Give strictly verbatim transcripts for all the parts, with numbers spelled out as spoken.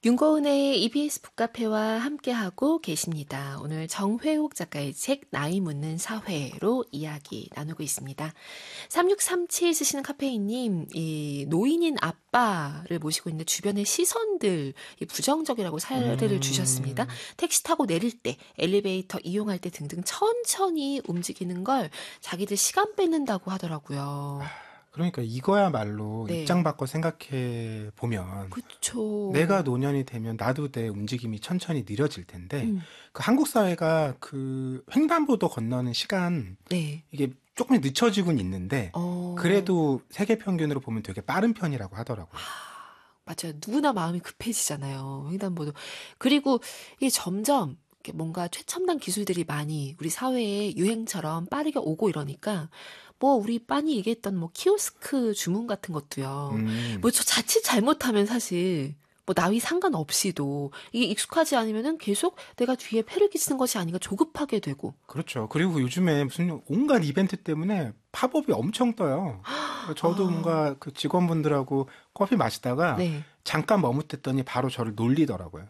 윤고은의 이비에스 북카페와 함께하고 계십니다. 오늘 정회옥 작가의 책 나이 묻는 사회로 이야기 나누고 있습니다. 삼육삼칠 쓰시는 카페인님, 이 노인인 아빠를 모시고 있는데 주변의 시선들 부정적이라고 사례를 음... 주셨습니다. 택시 타고 내릴 때, 엘리베이터 이용할 때 등등 천천히 움직이는 걸 자기들 시간 뺏는다고 하더라고요. 그러니까 이거야말로 네. 입장 바꿔 생각해 보면 그쵸. 내가 노년이 되면 나도 내 움직임이 천천히 느려질 텐데 음. 그 한국 사회가 그 횡단보도 건너는 시간 네. 이게 조금 늦춰지곤 있는데 어... 그래도 세계 평균으로 보면 되게 빠른 편이라고 하더라고요. 맞아요. 누구나 마음이 급해지잖아요. 횡단보도. 그리고 이게 점점 뭔가 최첨단 기술들이 많이 우리 사회에 유행처럼 빠르게 오고 이러니까 뭐 우리 빤히 얘기했던 뭐 키오스크 주문 같은 것도요. 음. 뭐 저 자칫 잘못하면 사실 뭐 나이 상관없이도 이게 익숙하지 않으면은 계속 내가 뒤에 패를 끼치는 것이 아닌가 조급하게 되고. 그렇죠. 그리고 요즘에 무슨 온갖 이벤트 때문에 팝업이 엄청 떠요. 저도 아. 뭔가 그 직원분들하고 커피 마시다가 네. 잠깐 잠깐 머뭇댔더니 바로 저를 놀리더라고요.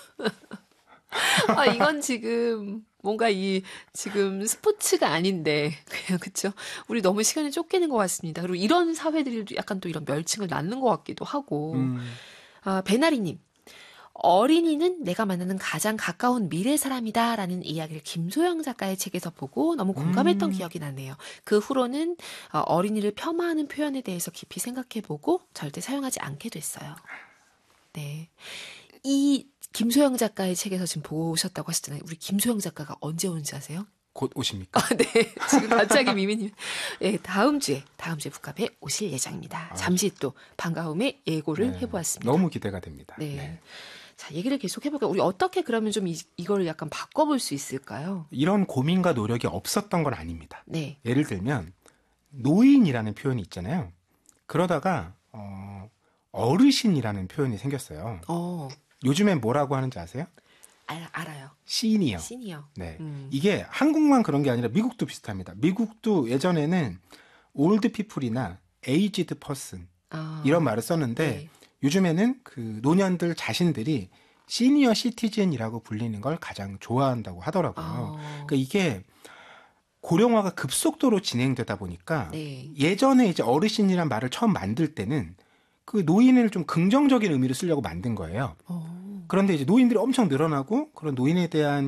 아, 이건 지금 뭔가 이 지금 스포츠가 아닌데 그냥 그렇죠. 우리 너무 시간이 쫓기는 것 같습니다. 그리고 이런 사회들이 약간 또 이런 멸칭을 낳는 것 같기도 하고. 음. 아, 배나리님. 어린이는 내가 만나는 가장 가까운 미래 사람이다라는 이야기를 김소영 작가의 책에서 보고 너무 공감했던 음. 기억이 나네요. 그 후로는 어린이를 폄하하는 표현에 대해서 깊이 생각해보고 절대 사용하지 않게 됐어요. 네. 이 김소영 작가의 책에서 지금 보셨다고 하셨잖아요. 우리 김소영 작가가 언제 오는지 아세요? 곧 오십니까? 아, 네. 지금 갑자기 미미님. 네, 다음 주에, 다음 주에 북카페에 오실 예정입니다. 아. 잠시 또 반가움의 예고를 네. 해보았습니다. 너무 기대가 됩니다. 네. 네. 자, 얘기를 계속 해볼까요? 우리 어떻게 그러면 좀 이, 이걸 약간 바꿔볼 수 있을까요? 이런 고민과 노력이 없었던 건 아닙니다. 네. 예를 들면 노인이라는 표현이 있잖아요. 그러다가 어, 어르신이라는 표현이 생겼어요. 어. 요즘엔 뭐라고 하는지 아세요? 알, 알아요. 시니어. 시니어. 네. 음. 이게 한국만 그런 게 아니라 미국도 비슷합니다. 미국도 예전에는 올드 피플이나 에이지드 퍼슨 아. 이런 말을 썼는데 네. 요즘에는 그 노년들 자신들이 시니어 시티즌이라고 불리는 걸 가장 좋아한다고 하더라고요. 아. 그러니까 이게 고령화가 급속도로 진행되다 보니까 네. 예전에 이제 어르신이란 말을 처음 만들 때는 그 노인을 좀 긍정적인 의미로 쓰려고 만든 거예요. 어. 그런데 이제 노인들이 엄청 늘어나고 그런 노인에 대한